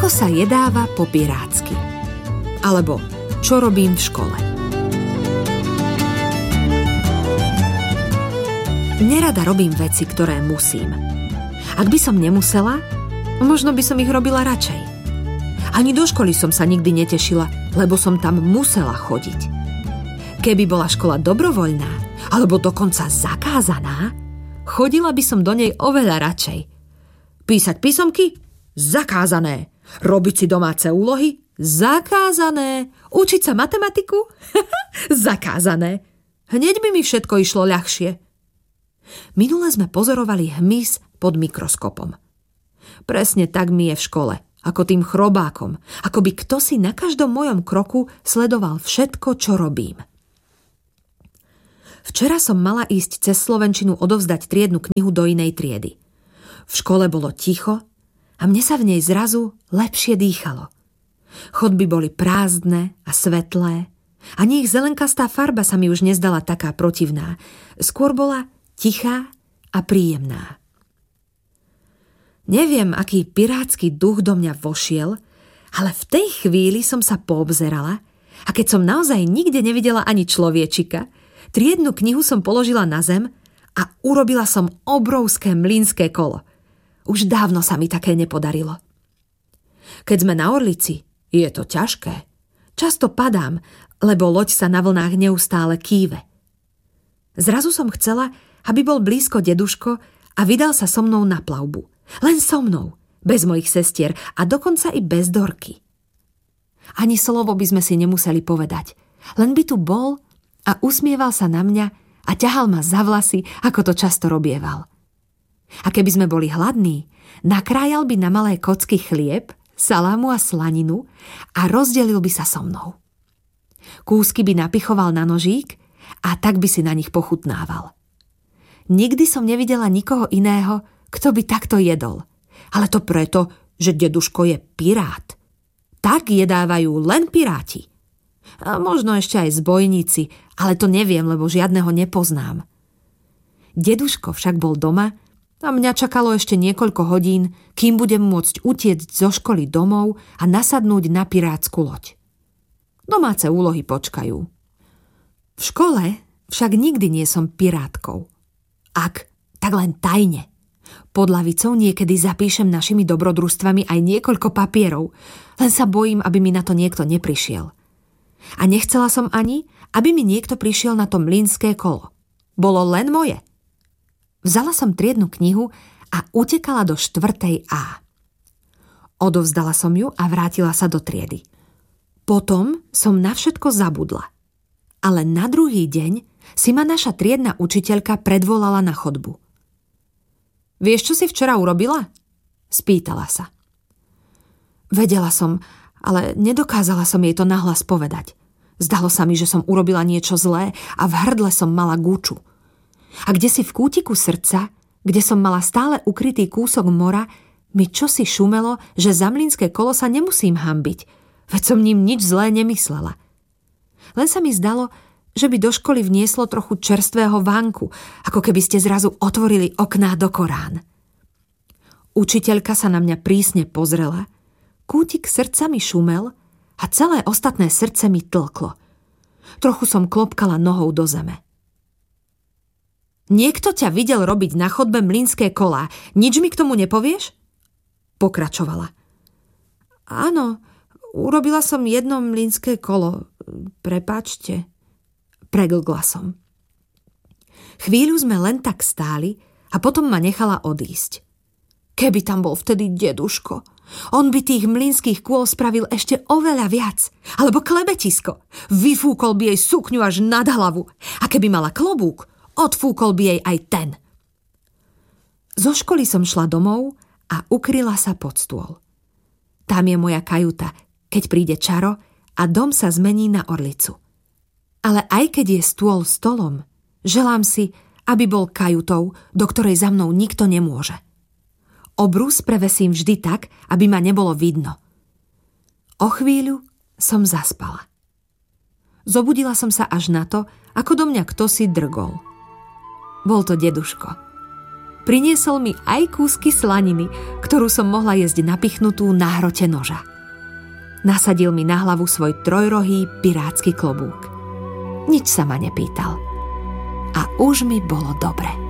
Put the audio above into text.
Ako sa jedáva po pirátsky? Alebo čo robím v škole? Nerada robím veci, ktoré musím. Ak by som nemusela, možno by som ich robila radšej. Ani do školy som sa nikdy netešila, lebo som tam musela chodiť. Keby bola škola dobrovoľná, alebo dokonca zakázaná, chodila by som do nej oveľa radšej. Písať písomky? Zakázané. Robiť si domáce úlohy? Zakázané. Učiť sa matematiku? Zakázané. Hneď by mi všetko išlo ľahšie. Minule sme pozorovali hmyz pod mikroskopom. Presne tak mi je v škole, ako tým chrobákom, ako by kto si na každom mojom kroku sledoval všetko, čo robím. Včera som mala ísť cez slovenčinu odovzdať triednu knihu do inej triedy. V škole bolo ticho a mne sa v nej zrazu lepšie dýchalo. Chodby boli prázdne a svetlé. Ani ich zelenkastá farba sa mi už nezdala taká protivná. Skôr bola tichá a príjemná. Neviem, aký pirátsky duch do mňa vošiel, ale v tej chvíli som sa poobzerala a keď som naozaj nikde nevidela ani človečika, triednu knihu som položila na zem a urobila som obrovské mlynské kolo. Už dávno sa mi také nepodarilo. Keď sme na Orlici, je to ťažké. Často padám, lebo loď sa na vlnách neustále kýve. Zrazu som chcela, aby bol blízko deduško a vydal sa so mnou na plavbu. Len so mnou, bez mojich sestier a dokonca i bez Dorky. Ani slovo by sme si nemuseli povedať. Len by tu bol a usmieval sa na mňa a ťahal ma za vlasy, ako to často robieval. A keby sme boli hladní, nakrájal by na malé kocky chlieb, salámu a slaninu a rozdelil by sa so mnou. Kúsky by napichoval na nožík a tak by si na nich pochutnával. Nikdy som nevidela nikoho iného, kto by takto jedol. Ale to preto, že deduško je pirát. Tak jedávajú len piráti. A možno ešte aj zbojníci, ale to neviem, lebo žiadneho nepoznám. Deduško však bol doma a mňa čakalo ešte niekoľko hodín, kým budem môcť utiecť zo školy domov a nasadnúť na pirátsku loď. Domáce úlohy počkajú. V škole však nikdy nie som pirátkou. Ak, tak len tajne. Pod lavicou niekedy zapíšem našimi dobrodružstvami aj niekoľko papierov, len sa bojím, aby mi na to niekto neprišiel. A nechcela som ani, aby mi niekto prišiel na to mlynské kolo. Bolo len moje. Vzala som triednu knihu a utekala do 4. A. Odovzdala som ju a vrátila sa do triedy. Potom som na všetko zabudla. Ale na druhý deň si ma naša triedna učiteľka predvolala na chodbu. Vieš, čo si včera urobila? Spýtala sa. Vedela som, ale nedokázala som jej to nahlas povedať. Zdalo sa mi, že som urobila niečo zlé a v hrdle som mala gúču. A kdesi v kútiku srdca, kde som mala stále ukrytý kúsok mora, mi čosi šumelo, že za mlynské kolo sa nemusím hanbiť, veď som ním nič zlé nemyslela. Len sa mi zdalo, že by do školy vnieslo trochu čerstvého vánku, ako keby ste zrazu otvorili okná do Korán. Učiteľka sa na mňa prísne pozrela, kútik srdca mi šumel a celé ostatné srdce mi tlklo. Trochu som klopkala nohou do zeme. Niekto ťa videl robiť na chodbe mlynské kolá. Nič mi k tomu nepovieš? Pokračovala. Áno, urobila som jedno mlynské kolo. Prepáčte. Preglgla som. Chvíľu sme len tak stáli a potom ma nechala odísť. Keby tam bol vtedy deduško, on by tých mlynských kôl spravil ešte oveľa viac. Alebo klebetisko. Vyfúkol by jej sukňu až nad hlavu. A keby mala klobúk, odfúkol by jej aj ten. Zo školy som šla domov a ukryla sa pod stôl. Tam je moja kajuta, keď príde čaro a dom sa zmení na Orlicu. Ale aj keď je stôl stolom, želám si, aby bol kajutou, do ktorej za mnou nikto nemôže. Obrus prevesím vždy tak, aby ma nebolo vidno. O chvíľu som zaspala. Zobudila som sa až na to, ako do mňa ktosi drgol. Bol to deduško. Priniesol mi aj kúsky slaniny, ktorú som mohla jesť napichnutú na hrote noža. Nasadil mi na hlavu svoj trojrohý pirátsky klobúk. Nič sa ma nepýtal. A už mi bolo dobre.